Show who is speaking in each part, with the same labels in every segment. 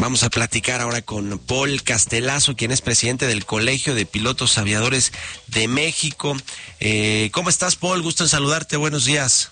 Speaker 1: Vamos a platicar ahora con Paul Castelazo, quien es presidente del Colegio de Pilotos Aviadores de México. ¿Cómo estás, Paul? Gusto en saludarte. Buenos días.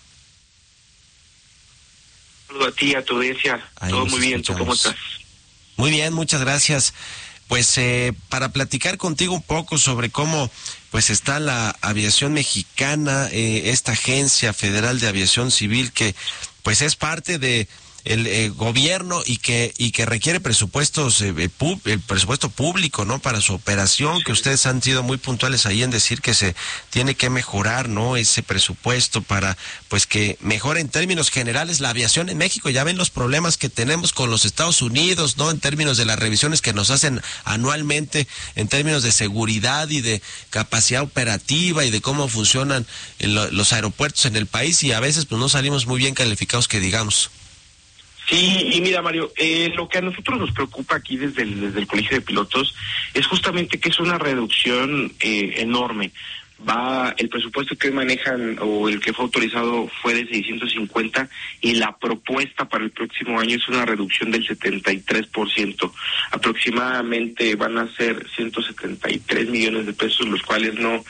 Speaker 2: Saludo a ti, a tu audiencia. Todo muy bien. ¿Tú cómo estás?
Speaker 1: Muy bien, muchas gracias. Pues para platicar contigo un poco sobre cómo pues está la aviación mexicana, esta Agencia Federal de Aviación Civil que pues es parte de el gobierno y que requiere presupuestos, el presupuesto público, ¿no? Para su operación, que ustedes han sido muy puntuales ahí en decir que se tiene que mejorar, ¿no? Ese presupuesto para, pues, que mejore en términos generales la aviación en México. Ya ven los problemas que tenemos con los Estados Unidos, ¿no? En términos de las revisiones que nos hacen anualmente, en términos de seguridad y de capacidad operativa y de cómo funcionan los aeropuertos en el país, y a veces pues no salimos muy bien calificados, que digamos.
Speaker 2: Sí, y mira, Mario, lo que a nosotros nos preocupa aquí desde el Colegio de Pilotos es justamente que es una reducción enorme. El presupuesto que manejan o el que fue autorizado fue de 650 y la propuesta para el próximo año es una reducción del 73%. Aproximadamente van a ser 173 millones de pesos, los cuales no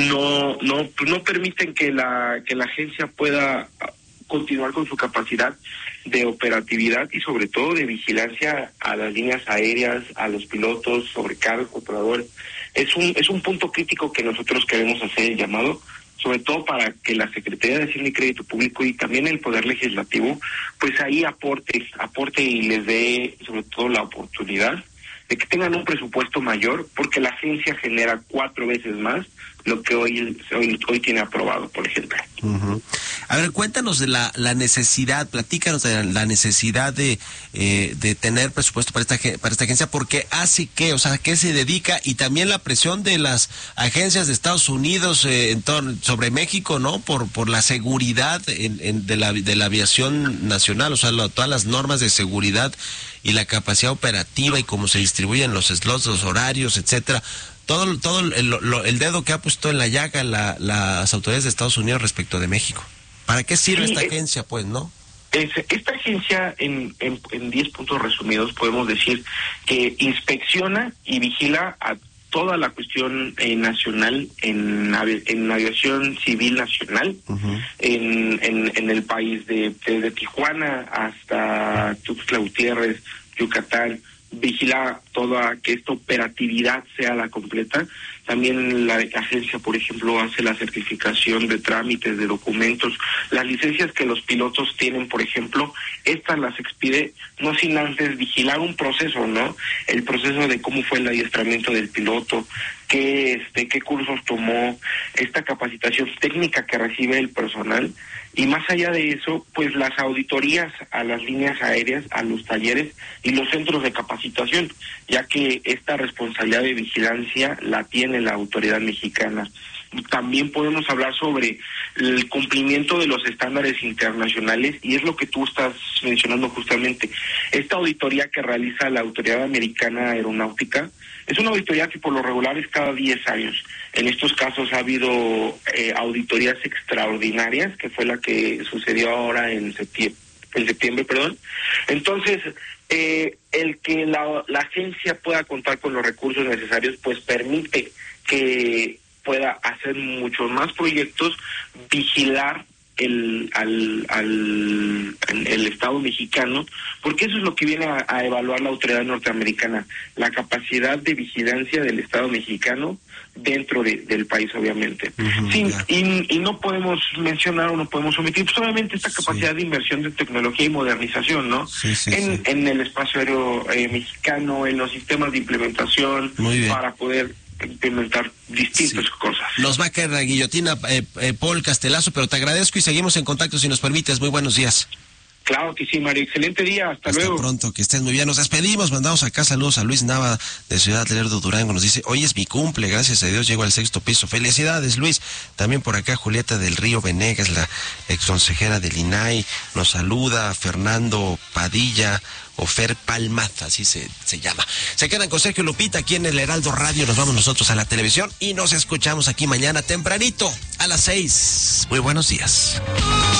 Speaker 2: permiten que la agencia pueda continuar con su capacidad de operatividad y sobre todo de vigilancia a las líneas aéreas, a los pilotos, sobrecargos, operadores. Es un punto crítico que nosotros queremos hacer el llamado, sobre todo para que la Secretaría de Hacienda y Crédito Público y también el Poder Legislativo, pues ahí aporte y les dé sobre todo la oportunidad de que tengan un presupuesto mayor, porque la agencia genera 4 veces más lo que hoy tiene aprobado, por ejemplo.
Speaker 1: Uh-huh. A ver, cuéntanos de la necesidad, platícanos de la necesidad de tener presupuesto para esta agencia, porque hace qué, o sea, qué se dedica, y también la presión de las agencias de Estados Unidos sobre México, ¿no? Por la seguridad de la aviación nacional, o sea, todas las normas de seguridad y la capacidad operativa y cómo se distribuyen los slots, los horarios, etcétera. Todo el dedo que ha puesto en la llaga las autoridades de Estados Unidos respecto de México. ¿Para qué sirve esta agencia, pues, no?
Speaker 2: Esta agencia, en 10 puntos resumidos, podemos decir que inspecciona y vigila a toda la cuestión nacional en aviación civil nacional, uh-huh, en el país, desde Tijuana hasta Tuxtla Gutiérrez, Yucatán. Vigila toda que esta operatividad sea la completa. También la agencia, por ejemplo, hace la certificación de trámites, de documentos. Las licencias que los pilotos tienen, por ejemplo, estas las expide no sin antes vigilar un proceso, ¿no? El proceso de cómo fue el adiestramiento del piloto, qué cursos tomó, esta capacitación técnica que recibe el personal. Y más allá de eso, pues las auditorías a las líneas aéreas, a los talleres y los centros de capacitación, ya que esta responsabilidad de vigilancia la tiene la autoridad mexicana. También podemos hablar sobre el cumplimiento de los estándares internacionales, y es lo que tú estás mencionando justamente. Esta auditoría que realiza la Autoridad Americana Aeronáutica es una auditoría que por lo regular es cada 10 años. En estos casos ha habido auditorías extraordinarias, que fue la que sucedió ahora en septiembre. Entonces, el que la agencia pueda contar con los recursos necesarios, pues permite que pueda hacer muchos más proyectos, vigilar el Estado mexicano, porque eso es lo que viene a evaluar la autoridad norteamericana, la capacidad de vigilancia del Estado mexicano dentro del país, obviamente. Uh-huh, sí, y no podemos mencionar o no podemos omitir, pues obviamente esta capacidad de inversión de tecnología y modernización, ¿no? En el espacio aéreo mexicano, en los sistemas de implementación, para poder implementar distintas cosas.
Speaker 1: Nos va a caer la guillotina, Paul Castelazo, pero te agradezco y seguimos en contacto si nos permites. Muy buenos días.
Speaker 2: Claro que sí, Mario. Excelente día. Hasta luego.
Speaker 1: Hasta pronto, que estés muy bien. Nos despedimos, mandamos acá saludos a Luis Nava de Ciudad Lerdo, Durango. Nos dice, hoy es mi cumple, gracias a Dios llego al 6º piso. Felicidades, Luis. También por acá Julieta del Río Venegas, la exconsejera del INAI, nos saluda. Fernando Padilla, Ofer Palmaz, así se llama. Se quedan con Sergio Lupita aquí en el Heraldo Radio. Nos vamos nosotros a la televisión y nos escuchamos aquí mañana tempranito a las 6. Muy buenos días.